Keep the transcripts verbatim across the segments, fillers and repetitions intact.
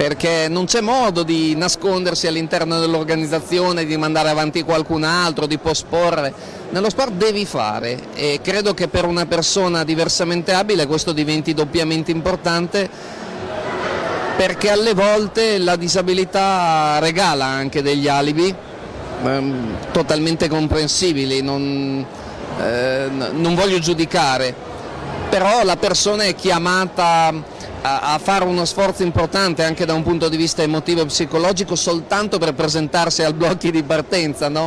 perché non c'è modo di nascondersi all'interno dell'organizzazione, di mandare avanti qualcun altro, di posporre. Nello sport devi fare, e credo che per una persona diversamente abile questo diventi doppiamente importante, perché alle volte la disabilità regala anche degli alibi ehm, totalmente comprensibili, non, eh, non voglio giudicare, però la persona è chiamata a fare uno sforzo importante anche da un punto di vista emotivo e psicologico soltanto per presentarsi al blocchi di partenza, no?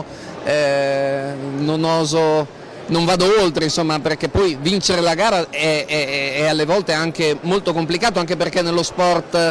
Eh, non oso, non vado oltre, insomma, perché poi vincere la gara è, è, è alle volte anche molto complicato, anche perché nello sport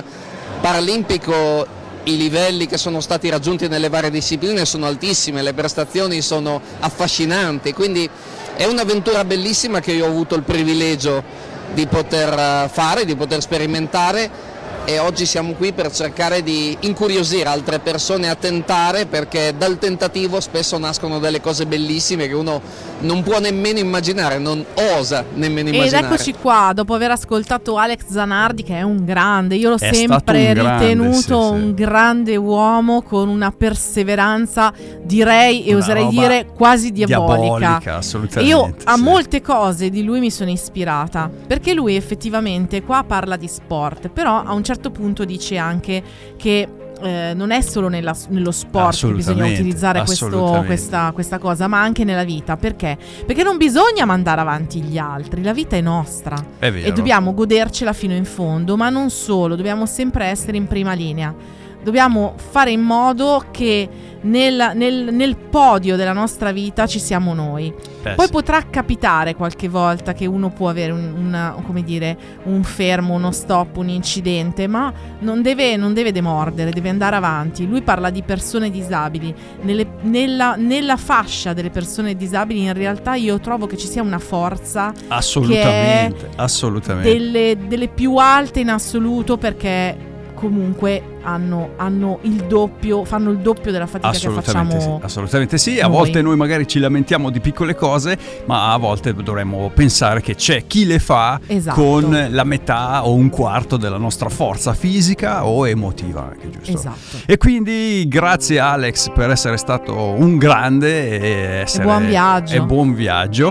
paralimpico i livelli che sono stati raggiunti nelle varie discipline sono altissimi, le prestazioni sono affascinanti, quindi è un'avventura bellissima che io ho avuto il privilegio di poter fare, di poter sperimentare, e oggi siamo qui per cercare di incuriosire altre persone a tentare, perché dal tentativo spesso nascono delle cose bellissime che uno non può nemmeno immaginare, non osa nemmeno immaginare. Ed eccoci qua, dopo aver ascoltato Alex Zanardi, che è un grande, io l'ho è sempre un grande, ritenuto sì, un sì. grande uomo con una perseveranza, direi e Una oserei roba dire quasi diabolica. diabolica, assolutamente. Io a sì. molte cose di lui mi sono ispirata, perché lui effettivamente qua parla di sport, però a un certo punto dice anche che eh, non è solo nella, nello sport che bisogna utilizzare questo, questa, questa cosa, ma anche nella vita. Perché? Perché non bisogna mandare avanti gli altri, la vita è nostra, è vero. E dobbiamo godercela fino in fondo, ma non solo, dobbiamo sempre essere in prima linea. Dobbiamo fare in modo che nel, nel, nel podio della nostra vita ci siamo noi. Beh, Poi sì. potrà capitare qualche volta che uno può avere un, una, come dire, un fermo, uno stop, un incidente, ma non deve, non deve demordere, deve andare avanti. Lui parla di persone disabili. Nelle, nella, nella fascia delle persone disabili in realtà io trovo che ci sia una forza assolutamente, che è assolutamente. Delle, delle più alte in assoluto, perché comunque hanno, hanno il doppio, fanno il doppio della fatica che facciamo. Sì, assolutamente sì. A noi. volte noi magari ci lamentiamo di piccole cose, ma a volte dovremmo pensare che c'è chi le fa esatto. con la metà o un quarto della nostra forza fisica o emotiva, anche, giusto? Esatto. E quindi grazie Alex per essere stato un grande e, essere, e buon viaggio. E buon viaggio.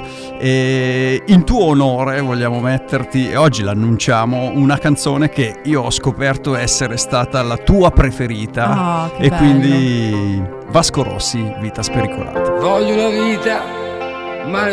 E in tuo onore vogliamo metterti, e oggi l'annunciamo, una canzone che io ho scoperto essere stata la tua preferita, oh, e bello. Quindi Vasco Rossi, Vita spericolata. Voglio una vita, ma